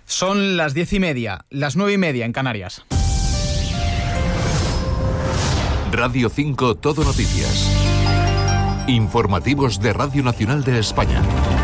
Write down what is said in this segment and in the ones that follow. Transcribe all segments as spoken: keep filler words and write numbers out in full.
Son las diez y media, las nueve y media en Canarias. Radio cinco Todo Noticias. Informativos de Radio Nacional de España.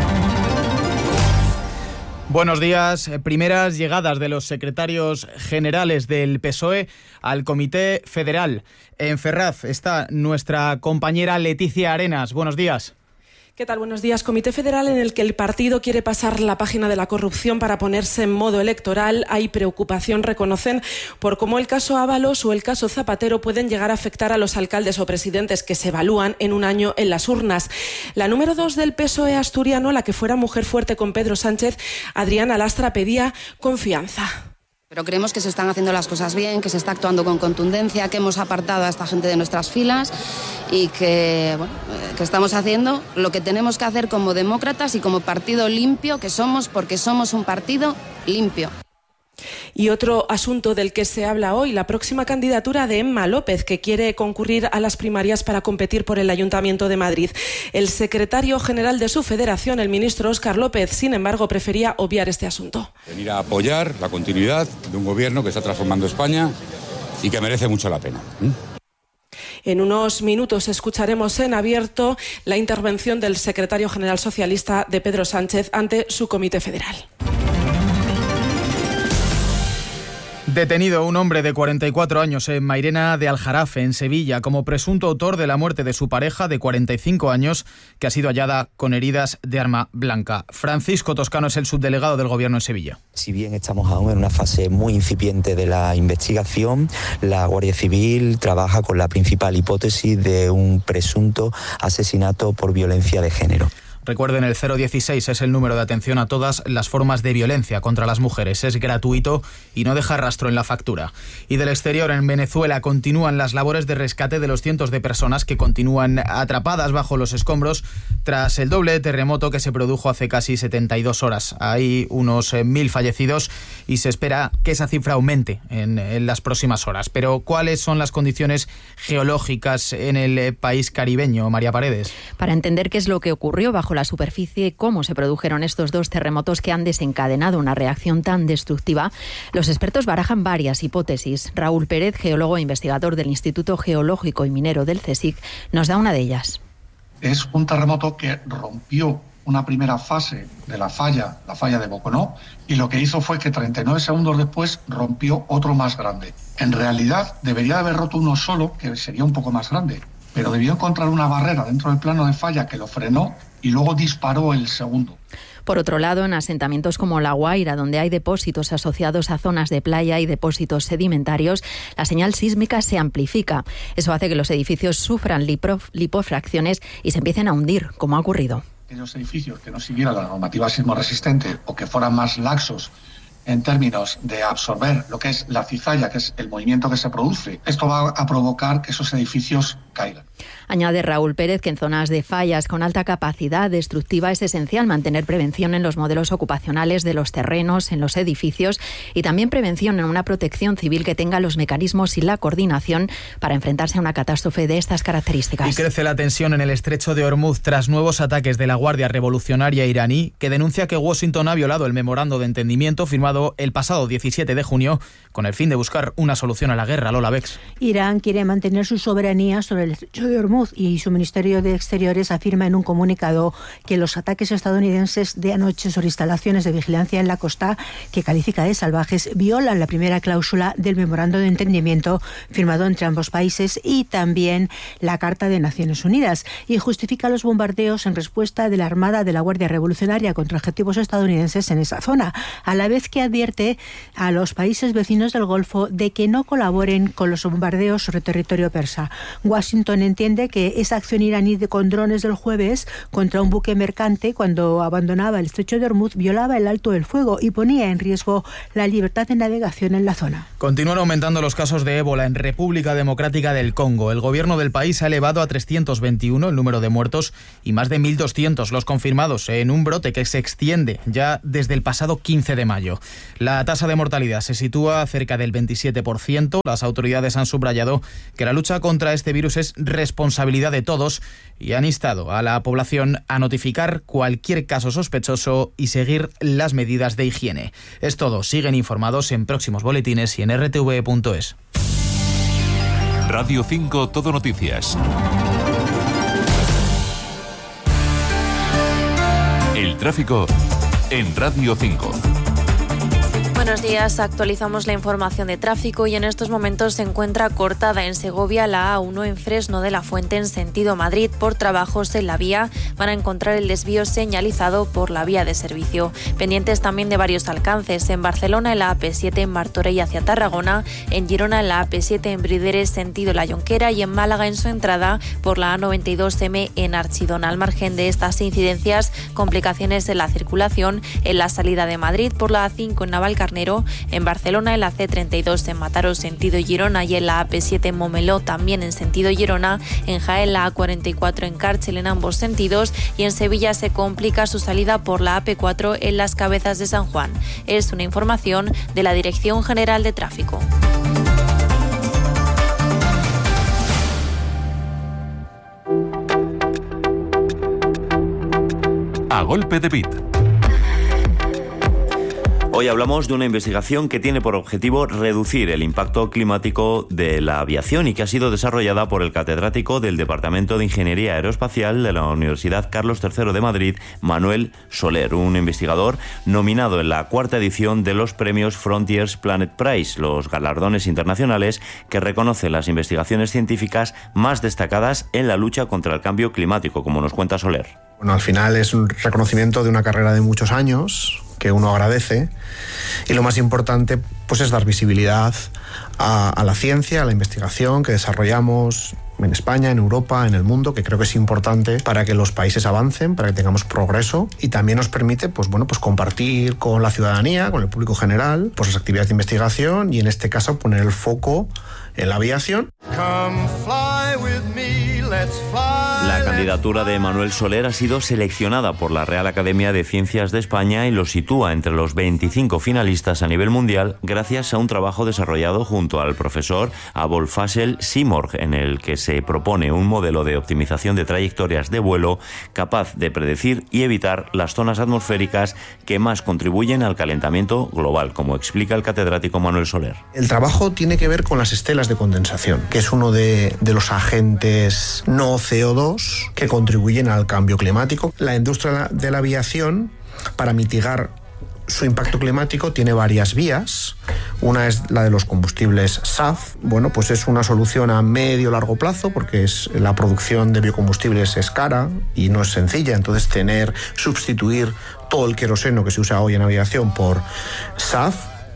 Buenos días. Primeras llegadas de los secretarios generales del P S O E al Comité Federal. En Ferraz está nuestra compañera Leticia Arenas. Buenos días. ¿Qué tal? Buenos días. Comité Federal en el que el partido quiere pasar la página de la corrupción para ponerse en modo electoral. Hay preocupación, reconocen, por cómo el caso Ábalos o el caso Zapatero pueden llegar a afectar a los alcaldes o presidentes que se evalúan en un año en las urnas. La número dos del P S O E asturiano, la que fuera mujer fuerte con Pedro Sánchez, Adriana Lastra, pedía confianza. Pero creemos que se están haciendo las cosas bien, que se está actuando con contundencia, que hemos apartado a esta gente de nuestras filas y que, bueno, que estamos haciendo lo que tenemos que hacer como demócratas y como partido limpio que somos, porque somos un partido limpio. Y otro asunto del que se habla hoy, la próxima candidatura de Emma López, que quiere concurrir a las primarias para competir por el Ayuntamiento de Madrid. El secretario general de su federación, el ministro Óscar López, sin embargo, prefería obviar este asunto. Venir a apoyar la continuidad de un gobierno que está transformando España y que merece mucho la pena. ¿Mm? En unos minutos escucharemos en abierto la intervención del secretario general socialista de Pedro Sánchez ante su comité federal. Detenido un hombre de cuarenta y cuatro años en Mairena de Aljarafe, en Sevilla, como presunto autor de la muerte de su pareja de cuarenta y cinco años, que ha sido hallada con heridas de arma blanca. Francisco Toscano es el subdelegado del Gobierno en Sevilla. Si bien estamos aún en una fase muy incipiente de la investigación, la Guardia Civil trabaja con la principal hipótesis de un presunto asesinato por violencia de género. Recuerden, el cero dieciséis es el número de atención a todas las formas de violencia contra las mujeres. Es gratuito y no deja rastro en la factura. Y del exterior, en Venezuela, continúan las labores de rescate de los cientos de personas que continúan atrapadas bajo los escombros tras el doble terremoto que se produjo hace casi setenta y dos horas. Hay unos eh, mil fallecidos y se espera que esa cifra aumente en, en las próximas horas. Pero, ¿cuáles son las condiciones geológicas en el eh, país caribeño, María Paredes? Para entender qué es lo que ocurrió bajo la superficie y cómo se produjeron estos dos terremotos que han desencadenado una reacción tan destructiva, los expertos barajan varias hipótesis. Raúl Pérez, geólogo e investigador del Instituto Geológico y Minero del CSIC, nos da una de ellas. Es un terremoto que rompió una primera fase de la falla, la falla de Boconó, y lo que hizo fue que treinta y nueve segundos después rompió otro más grande. En realidad debería haber roto uno solo, que sería un poco más grande, pero debió encontrar una barrera dentro del plano de falla que lo frenó y luego disparó el segundo. Por otro lado, en asentamientos como La Guaira, donde hay depósitos asociados a zonas de playa y depósitos sedimentarios, la señal sísmica se amplifica. Eso hace que los edificios sufran lipof- lipofracciones y se empiecen a hundir, como ha ocurrido. Aquellos edificios que no siguieran la normativa sismoresistente o que fueran más laxos en términos de absorber lo que es la cizalla, que es el movimiento que se produce, esto va a provocar que esos edificios caigan. Añade Raúl Pérez que en zonas de fallas con alta capacidad destructiva es esencial mantener prevención en los modelos ocupacionales de los terrenos, en los edificios, y también prevención en una protección civil que tenga los mecanismos y la coordinación para enfrentarse a una catástrofe de estas características. Y crece la tensión en el estrecho de Hormuz tras nuevos ataques de la Guardia Revolucionaria iraní, que denuncia que Washington ha violado el memorando de entendimiento firmado el pasado diecisiete de junio con el fin de buscar una solución a la guerra. Lola Bex. Irán quiere mantener su soberanía sobre el estrecho de Hormuz y su Ministerio de Exteriores afirma en un comunicado que los ataques estadounidenses de anoche sobre instalaciones de vigilancia en la costa, que califica de salvajes, violan la primera cláusula del memorando de entendimiento firmado entre ambos países y también la Carta de Naciones Unidas, y justifica los bombardeos en respuesta de la Armada de la Guardia Revolucionaria contra objetivos estadounidenses en esa zona, a la vez que advierte a los países vecinos del Golfo de que no colaboren con los bombardeos sobre territorio persa. Washington entiende que esa acción iraní de con drones del jueves contra un buque mercante cuando abandonaba el estrecho de Hormuz violaba el alto del fuego y ponía en riesgo la libertad de navegación en la zona. Continúan aumentando los casos de ébola en República Democrática del Congo. El gobierno del país ha elevado a trescientos veintiuno el número de muertos y más de mil doscientos los confirmados en un brote que se extiende ya desde el pasado quince de mayo. La tasa de mortalidad se sitúa cerca del veintisiete por ciento. Las autoridades han subrayado que la lucha contra este virus es es responsabilidad de todos y han instado a la población a notificar cualquier caso sospechoso y seguir las medidas de higiene. Es todo. Siguen informados en próximos boletines y en r t v punto es. Radio cinco Todo Noticias. El tráfico en Radio cinco. Buenos días, actualizamos la información de tráfico y en estos momentos se encuentra cortada en Segovia la A uno en Fresno de la Fuente en sentido Madrid por trabajos en la vía. Van a encontrar el desvío señalizado por la vía de servicio. Pendientes también de varios alcances. En Barcelona en la A P siete en Martorell hacia Tarragona, en Girona en la A P siete en Brideres sentido La Jonquera y en Málaga en su entrada por la A noventa y dos eme en Archidona. Al margen de estas incidencias, complicaciones en la circulación en la salida de Madrid por la A cinco en Navalcarnero, en Barcelona en la ce treinta y dos en Mataró sentido Girona y en la A P siete en Momeló también en sentido Girona, en Jaén la A cuarenta y cuatro en Cárchel en ambos sentidos y en Sevilla se complica su salida por la A P cuatro en Las Cabezas de San Juan. Es una información de la Dirección General de Tráfico. A golpe de beat. Hoy hablamos de una investigación que tiene por objetivo reducir el impacto climático de la aviación y que ha sido desarrollada por el catedrático del Departamento de Ingeniería Aeroespacial de la Universidad Carlos tercero de Madrid, Manuel Soler, un investigador nominado en la cuarta edición de los premios Frontiers Planet Prize, los galardones internacionales que reconocen las investigaciones científicas más destacadas en la lucha contra el cambio climático, como nos cuenta Soler. Bueno, al final es un reconocimiento de una carrera de muchos años que uno agradece y lo más importante pues es dar visibilidad a, a la ciencia, a la investigación que desarrollamos en España, en Europa, en el mundo, que creo que es importante para que los países avancen, para que tengamos progreso y también nos permite pues, bueno, pues compartir con la ciudadanía, con el público general, pues las actividades de investigación y en este caso poner el foco en la aviación. Come fly with me, let's fly. La candidatura de Manuel Soler ha sido seleccionada por la Real Academia de Ciencias de España y lo sitúa entre los veinticinco finalistas a nivel mundial gracias a un trabajo desarrollado junto al profesor Abolfasel Simorg, en el que se propone un modelo de optimización de trayectorias de vuelo capaz de predecir y evitar las zonas atmosféricas que más contribuyen al calentamiento global, como explica el catedrático Manuel Soler. El trabajo tiene que ver con las estelas de condensación, que es uno de, de los agentes no ce o dos que contribuyen al cambio climático. La industria de la aviación, para mitigar su impacto climático, tiene varias vías. Una es la de los combustibles S A F. Bueno, pues es una solución a medio o largo plazo porque es, la producción de biocombustibles es cara y no es sencilla. Entonces, tener, sustituir todo el queroseno que se usa hoy en aviación por S A F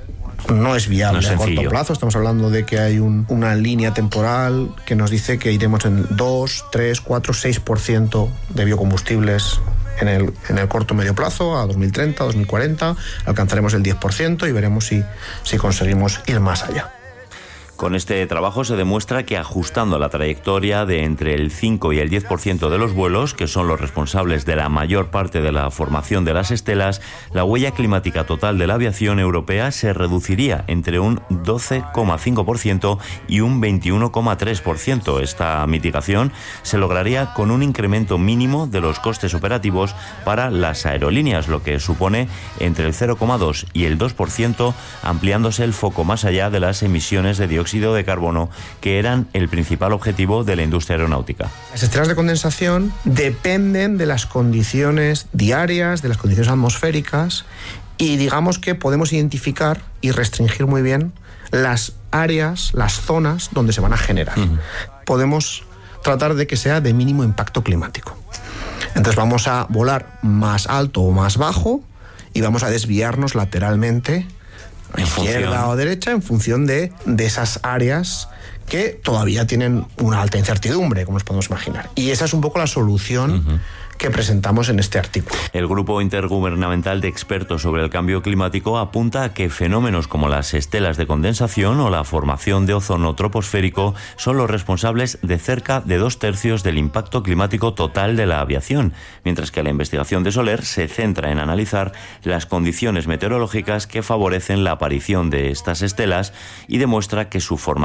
no es viable no es a corto plazo. Estamos hablando de que hay un, una línea temporal que nos dice que iremos en dos, tres, cuatro, seis por ciento de biocombustibles en el, en el corto medio plazo, a dos mil treinta, dos mil cuarenta, alcanzaremos el diez por ciento y veremos si, si conseguimos ir más allá. Con este trabajo se demuestra que ajustando la trayectoria de entre el cinco y el diez por ciento de los vuelos, que son los responsables de la mayor parte de la formación de las estelas, la huella climática total de la aviación europea se reduciría entre un doce coma cinco por ciento y un veintiuno coma tres por ciento. Esta mitigación se lograría con un incremento mínimo de los costes operativos para las aerolíneas, lo que supone entre el cero coma dos y el dos por ciento, ampliándose el foco más allá de las emisiones de dióxido de carbono, que eran el principal objetivo de la industria aeronáutica. Las estelas de condensación dependen de las condiciones diarias, de las condiciones atmosféricas, y digamos que podemos identificar y restringir muy bien las áreas, las zonas donde se van a generar. Uh-huh. Podemos tratar de que sea de mínimo impacto climático. Entonces vamos a volar más alto o más bajo y vamos a desviarnos lateralmente a izquierda o derecha en función de, de esas áreas que todavía tienen una alta incertidumbre, como nos podemos imaginar. Y esa es un poco la solución uh-huh. que presentamos en este artículo. El Grupo Intergubernamental de Expertos sobre el Cambio Climático apunta a que fenómenos como las estelas de condensación o la formación de ozono troposférico son los responsables de cerca de dos tercios del impacto climático total de la aviación, mientras que la investigación de Soler se centra en analizar las condiciones meteorológicas que favorecen la aparición de estas estelas y demuestra que su formación